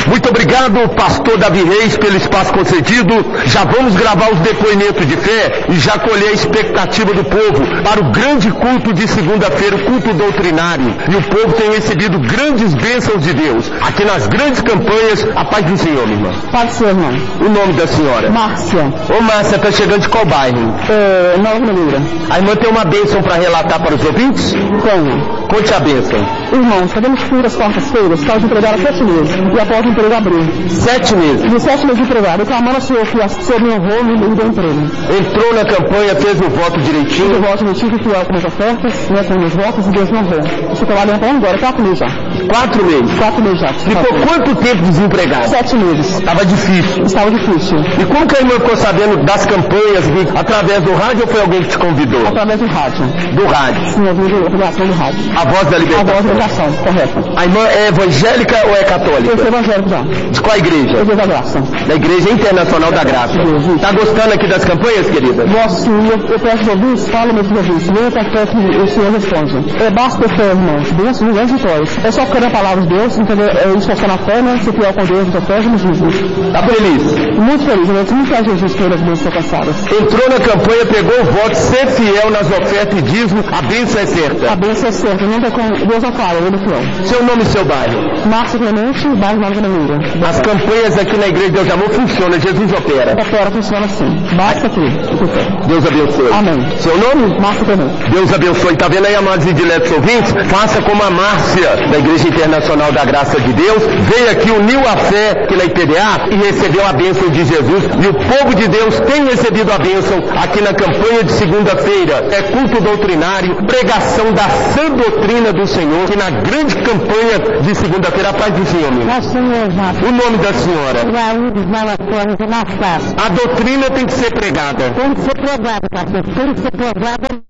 Muito obrigado, pastor Davi Reis, pelo espaço concedido. Já vamos gravar os depoimentos de fé e já colher a expectativa do povo para o grande culto de segunda-feira, o culto doutrinário. E o povo tem recebido grandes bênçãos de Deus. Aqui nas grandes campanhas, a paz do Senhor, minha irmã. Pode ser, irmão. O nome da senhora? Márcia. Ô Márcia, tá chegando de qual bairro? Nova Mangueira. A irmã tem uma bênção para relatar para os ouvintes? Tenho. Conte a bênção. Irmãos, fazemos culto às quartas-feiras, estava desempregado há 7 meses. E após o emprego abriu. 7 meses? De 7 meses de empregado. Eu clamando ao Senhor que o Senhor me honrou e me deu emprego. Entrou na campanha, fez o voto direitinho? Fiz o voto direitinho, fui fiel com as ofertas, né, com os votos, e Deus me honrou. Estou trabalhando até agora, 4 meses já. 4 meses? 4 meses já. Ficou quanto tempo desempregado? 7 meses. Estava difícil? Estava difícil. E como que a irmã ficou sabendo das campanhas? Através do rádio ou foi alguém que te convidou? Através do rádio. Do rádio? Sim, eu vi a ligação do rádio. A Voz da Libertação? A Voz da Libertação, correto. A irmã é evangélica ou é católica? Eu sou evangélico já. De qual igreja? Igreja da Graça. Da Igreja Internacional da Graça. Está gostando aqui das campanhas, querida? Gosto sim, eu peço aos ouvintes, falo meus ouvintes, venha para fé que o Senhor responde. Basta ter fé, irmãos, Deus nos grandes vitórias. É só ficar na palavra de Deus, entender, esforçar na fé, né, ser fiel com Deus, nos ofertas e nos dízimos. Está feliz? Muito feliz, né? Muito a Jesus pelas bênçãos alcançadas. Entrou na campanha, pegou o voto, ser fiel nas ofertas e dízimos, a bênção é certa. A bênção é certa, não tem como, Deus é claro, ele é fiel. Seu nome e seu bairro? Márcia Clemente, bairro Nova Mangueira. As campanhas aqui na Igreja de Deus de Amor funcionam, Jesus opera. Opera, funciona assim. Basta aqui. Deus abençoe. Amém. Seu nome? Márcia Clemente. Deus abençoe. Está vendo aí, amados e diletos ouvintes? Faça como a Márcia, da Igreja Internacional da Graça de Deus. Veio aqui, uniu a fé aqui na IPDA e recebeu a bênção de Jesus. E o povo de Deus tem recebido a bênção aqui na campanha de segunda-feira. É culto doutrinário, pregação da sã doutrina do Senhor. E na grande campanha de segunda-feira, a paz do Senhor, meu. O nome da senhora? A doutrina tem que ser pregada. Tem que ser pregada, pastor. Tem que ser pregada.